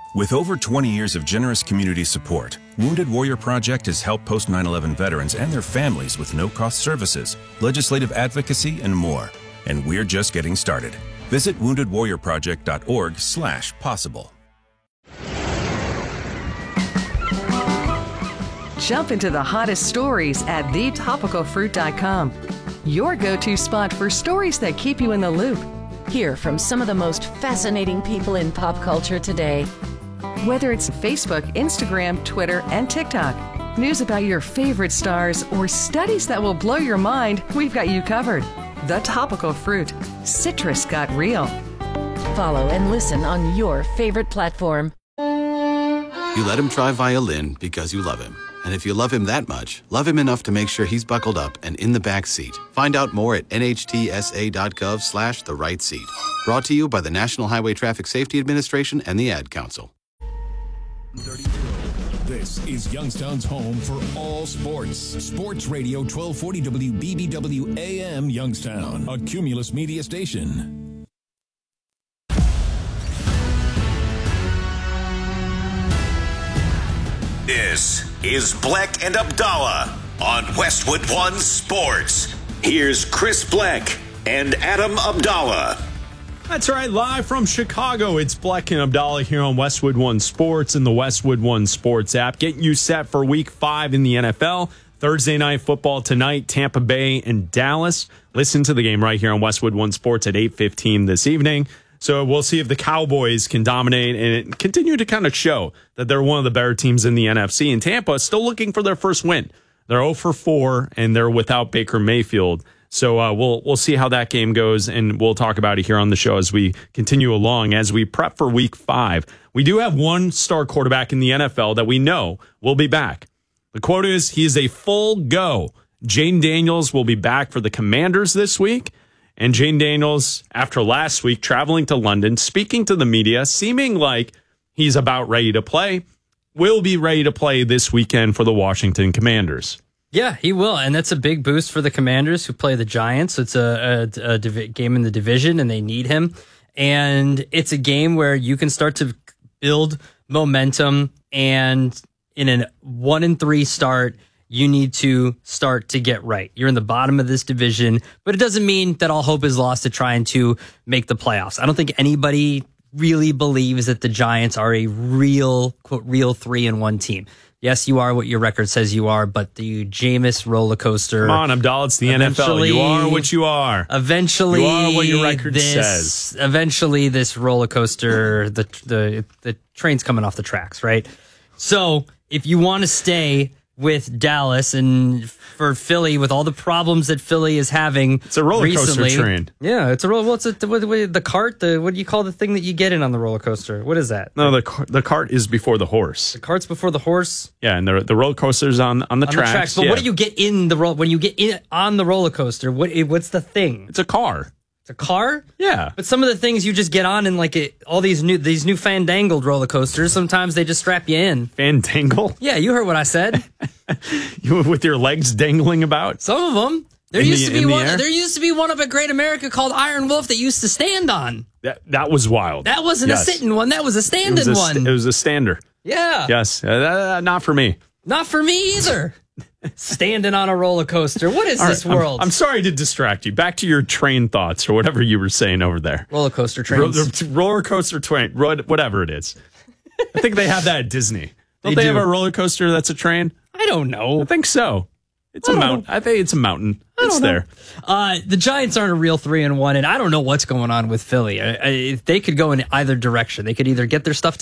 With over 20 years of generous community support, Wounded Warrior Project has helped post 9/11 veterans and their families with no-cost services, legislative advocacy, and more. And we're just getting started. Visit woundedwarriorproject.org/possible. Jump into the hottest stories at thetopicalfruit.com. Your go-to spot for stories that keep you in the loop. Hear from some of the most fascinating people in pop culture today. Whether it's Facebook, Instagram, Twitter, and TikTok, news about your favorite stars, or studies that will blow your mind, we've got you covered. The Topical Fruit. Citrus got real. Follow and listen on your favorite platform. You let him try violin because you love him. And if you love him that much, love him enough to make sure he's buckled up and in the back seat. Find out more at nhtsa.gov/the-right seat. Brought to you by the National Highway Traffic Safety Administration and the Ad Council. This is Youngstown's home for all sports. Sports Radio 1240 WBBW AM Youngstown, a Cumulus media station. This is Bleck and Abdallah on Westwood One Sports. Here's Chris Bleck and Adam Abdallah. That's right, live from Chicago, it's Bleck and Abdallah here on Westwood One Sports and the Westwood One Sports app, getting you set for Week 5 in the NFL. Thursday night football tonight, Tampa Bay and Dallas. Listen to the game right here on Westwood One Sports at 8:15 this evening. So we'll see if the Cowboys can dominate and continue to kind of show that they're one of the better teams in the NFC. And Tampa is still looking for their first win. They're 0-4, and they're without Baker Mayfield. So we'll see how that game goes, and we'll talk about it here on the show as we continue along. As we prep for Week 5, we do have one star quarterback in the NFL that we know will be back. The quote is, he is a full go. Jayden Daniels will be back for the Commanders this week. And Jayden Daniels, after last week, traveling to London, speaking to the media, seeming like he's about ready to play, will be ready to play this weekend for the Washington Commanders. Yeah, he will, and that's a big boost for the Commanders who play the Giants. It's a game in the division, and they need him. And it's a game where you can start to build momentum, and in a 1-3 start, you need to start to get right. You're in the bottom of this division, but it doesn't mean that all hope is lost to trying to make the playoffs. I don't think anybody really believes that the Giants are a real 3-1 team. Yes, you are what your record says you are, but the Jameis roller coaster. Come on, Abdallah, it's the NFL. You are what you are. Eventually, you are what your record says. Eventually, this roller coaster, the train's coming off the tracks, right? So, if you want to stay with Dallas and for Philly with all the problems that Philly is having, it's a roller coaster recently, train. Yeah, it's a roller. What's it? The cart? What do you call the thing that you get in on the roller coaster? What is that? No, the cart is before the horse. The cart's before the horse. Yeah, and the roller coaster's on the tracks. But what do you get in the when you get in on the roller coaster? What's the thing? It's a car. A car? Yeah. But some of the things you just get on in all these new fandangled roller coasters, sometimes they just strap you in. Fandangle? Yeah, you heard what I said. You with your legs dangling about? Some of them. There used to be one up at Great America called Iron Wolf that used to stand on. That was wild. That wasn't a sitting one. That was a standing one. It was a stander. Yeah. Yes. Not for me. Not for me either. Standing on a roller coaster. What is this world? I'm sorry to distract you. Back to your train thoughts or whatever you were saying over there. Roller coaster trains. Roller coaster train. Whatever it is. I think they have that at Disney. Don't they have a roller coaster that's a train? I don't know. I think so. It's a mountain. I think it's a mountain. It's there. The Giants aren't a real 3-1, and I don't know what's going on with Philly. They could go in either direction. They could either get their stuff